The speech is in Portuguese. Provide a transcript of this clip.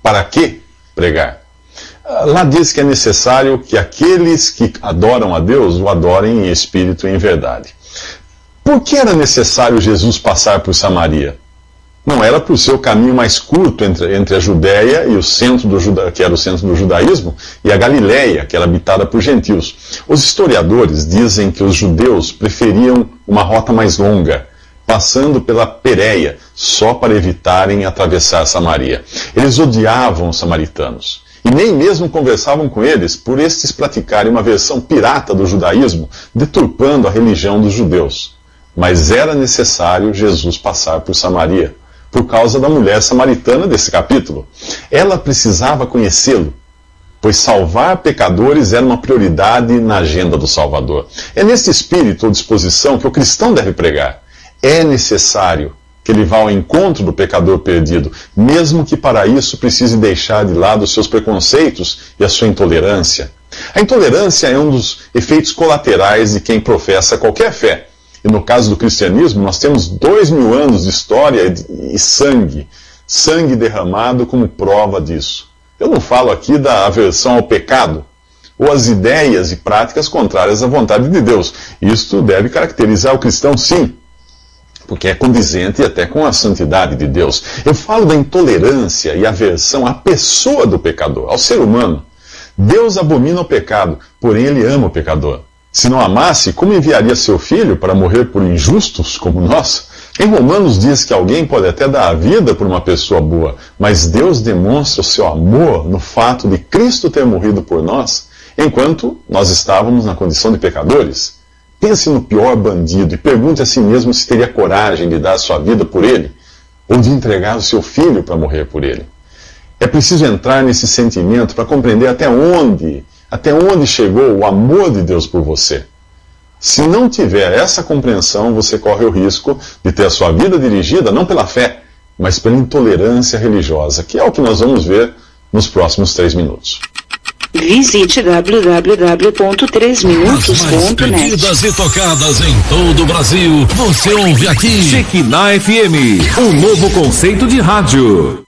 Para que pregar? Lá diz que é necessário que aqueles que adoram a Deus o adorem em espírito e em verdade. Por que era necessário Jesus passar por Samaria? Não era por ser o caminho mais curto entre a Judéia e o centro que era o centro do judaísmo, e a Galiléia, que era habitada por gentios. Os historiadores dizem que os judeus preferiam uma rota mais longa, passando pela Pérea, só para evitarem atravessar Samaria. Eles odiavam os samaritanos, e nem mesmo conversavam com eles, por estes praticarem uma versão pirata do judaísmo, deturpando a religião dos judeus. Mas era necessário Jesus passar por Samaria, por causa da mulher samaritana desse capítulo. Ela precisava conhecê-lo, pois salvar pecadores era uma prioridade na agenda do Salvador. É nesse espírito ou disposição que o cristão deve pregar. É necessário que ele vá ao encontro do pecador perdido, mesmo que para isso precise deixar de lado os seus preconceitos e a sua intolerância. A intolerância é um dos efeitos colaterais de quem professa qualquer fé. E no caso do cristianismo, nós temos 2000 anos de história e sangue derramado como prova disso. Eu não falo aqui da aversão ao pecado, ou as ideias e práticas contrárias à vontade de Deus. Isto deve caracterizar o cristão, sim, porque é condizente até com a santidade de Deus. Eu falo da intolerância e aversão à pessoa do pecador, ao ser humano. Deus abomina o pecado, porém ele ama o pecador. Se não amasse, como enviaria seu filho para morrer por injustos como nós? Em Romanos diz que alguém pode até dar a vida por uma pessoa boa, mas Deus demonstra o seu amor no fato de Cristo ter morrido por nós, enquanto nós estávamos na condição de pecadores. Pense no pior bandido e pergunte a si mesmo se teria coragem de dar sua vida por ele, ou de entregar o seu filho para morrer por ele. É preciso entrar nesse sentimento para compreender até onde chegou o amor de Deus por você. Se não tiver essa compreensão, você corre o risco de ter a sua vida dirigida não pela fé, mas pela intolerância religiosa, que é o que nós vamos ver nos próximos 3 minutos. Visite www.3minutos.net. Mais pedidas e tocadas em todo o Brasil. Você ouve aqui. Shekinah FM, um novo conceito de rádio.